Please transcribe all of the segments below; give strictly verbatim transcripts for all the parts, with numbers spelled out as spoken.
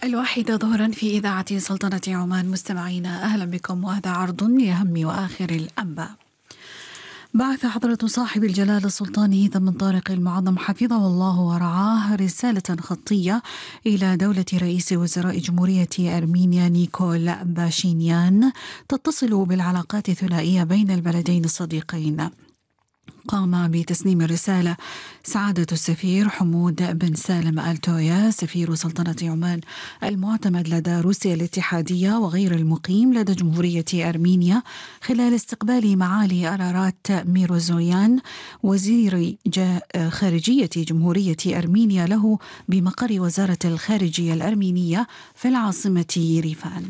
الواحدة ظهرا في إذاعة سلطنة عمان. مستمعينا أهلا بكم، وهذا عرض لأهم وآخر الأنباء. بعث حضرة صاحب الجلالة السلطان هيثم بن طارق المعظم حفظه الله ورعاه رسالة خطية إلى دولة رئيس وزراء جمهورية أرمينيا نيكول باشينيان تتصل بالعلاقات الثنائية بين البلدين الصديقين. قام بتسليم الرسالة سعادة السفير حمود بن سالم آل تويا سفير سلطنة عمان المعتمد لدى روسيا الاتحادية وغير المقيم لدى جمهورية أرمينيا، خلال استقبال معالي أرارات ميروزويان وزير خارجية جمهورية أرمينيا له بمقر وزارة الخارجية الأرمينية في العاصمة يريفان.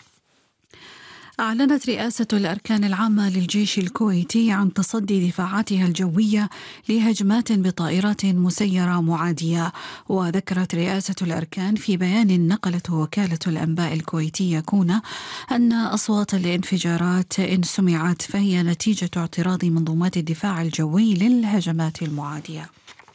أعلنت رئاسة الأركان العامة للجيش الكويتي عن تصدي دفاعاتها الجوية لهجمات بطائرات مسيرة معادية. وذكرت رئاسة الأركان في بيان نقلته وكالة الأنباء الكويتية كونا أن أصوات الانفجارات إن سمعت فهي نتيجة اعتراض منظومات الدفاع الجوي للهجمات المعادية.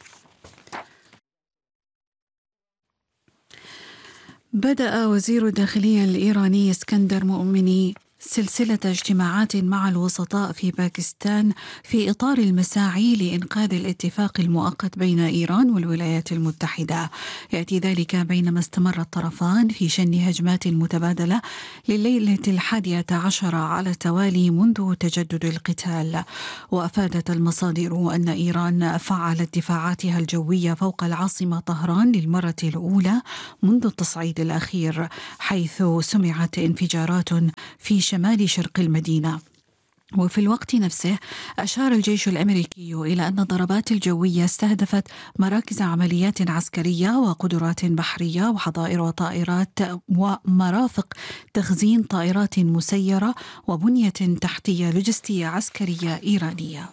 بدأ وزير الداخلية الإيراني اسكندر مؤمني سلسلة اجتماعات مع الوسطاء في باكستان في إطار المساعي لإنقاذ الاتفاق المؤقت بين إيران والولايات المتحدة. يأتي ذلك بينما استمر الطرفان في شن هجمات متبادلة لليلة الحادية عشر على التوالي منذ تجدد القتال. وأفادت المصادر أن إيران فعلت دفاعاتها الجوية فوق العاصمة طهران للمرة الأولى منذ التصعيد الأخير، حيث سمعت انفجارات في شمال شرق المدينة. وفي الوقت نفسه أشار الجيش الأمريكي إلى أن الضربات الجوية استهدفت مراكز عمليات عسكرية وقدرات بحرية وحظائر وطائرات ومرافق تخزين طائرات مسيرة وبنية تحتية لوجستية عسكرية إيرانية.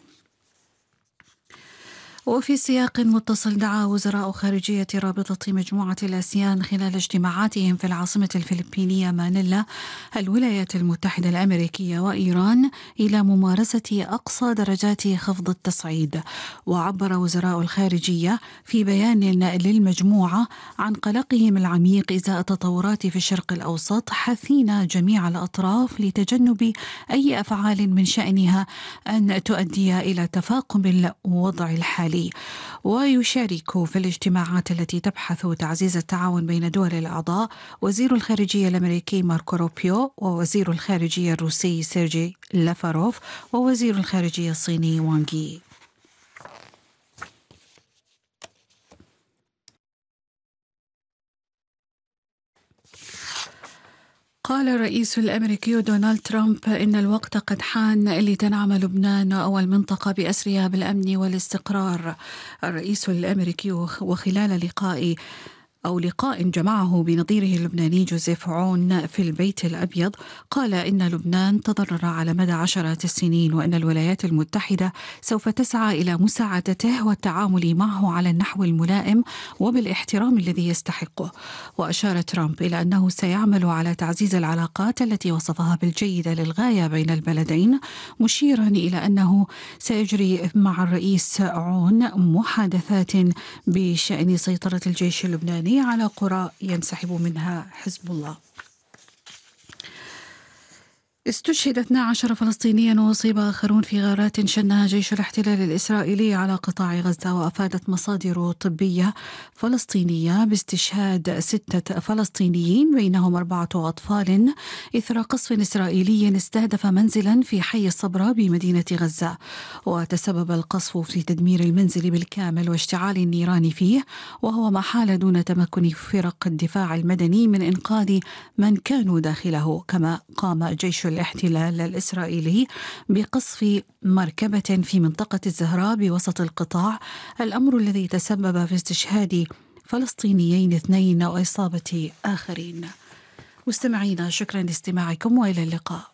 وفي سياق متصل، دعا وزراء خارجية رابطة مجموعة الآسيان خلال اجتماعاتهم في العاصمة الفلبينية مانيلا الولايات المتحدة الأمريكية وإيران إلى ممارسة أقصى درجات خفض التصعيد. وعبر وزراء الخارجية في بيان للمجموعة عن قلقهم العميق إزاء التطورات في الشرق الأوسط، حثين جميع الأطراف لتجنب أي أفعال من شأنها أن تؤدي إلى تفاقم الوضع الحالي. ويشارك في الاجتماعات التي تبحث تعزيز التعاون بين دول الأعضاء وزير الخارجية الأمريكي ماركو روبيو ووزير الخارجية الروسي سيرجي لافاروف ووزير الخارجية الصيني وانغ يي. قال الرئيس الأمريكي دونالد ترامب إن الوقت قد حان لتنعم لبنان أو المنطقة بأسرها بالأمن والاستقرار. الرئيس الأمريكي وخلال لقاء أو لقاء جمعه بنظيره اللبناني جوزيف عون في البيت الأبيض، قال إن لبنان تضرر على مدى عشرات السنين وأن الولايات المتحدة سوف تسعى إلى مساعدته والتعامل معه على النحو الملائم وبالاحترام الذي يستحقه. وأشار ترامب إلى أنه سيعمل على تعزيز العلاقات التي وصفها بالجيدة للغاية بين البلدين، مشيرا إلى أنه سيجري مع الرئيس عون محادثات بشأن سيطرة الجيش اللبناني على قرى ينسحب منها حزب الله. استشهد اثنا عشر فلسطينيا وأصيب آخرون في غارات شنها جيش الاحتلال الإسرائيلي على قطاع غزة. وأفادت مصادر طبية فلسطينية باستشهاد ستة فلسطينيين بينهم أربعة أطفال إثر قصف إسرائيلي استهدف منزلا في حي الصبرا بمدينة غزة. وتسبب القصف في تدمير المنزل بالكامل واشتعال النيران فيه، وهو ما حال دون تمكن فرق الدفاع المدني من إنقاذ من كانوا داخله. كما قام جيش الاحتلال الإسرائيلي بقصف مركبة في منطقة الزهراء بوسط القطاع، الأمر الذي تسبب في استشهاد فلسطينيين اثنين وإصابة آخرين. مستمعينا، شكرا لاستماعكم وإلى اللقاء.